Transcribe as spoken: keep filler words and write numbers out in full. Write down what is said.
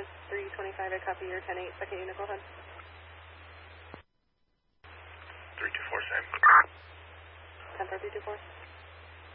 three twenty-five, I copy your ten eight, second unit, go ahead. three two four, same. ten four, three two four.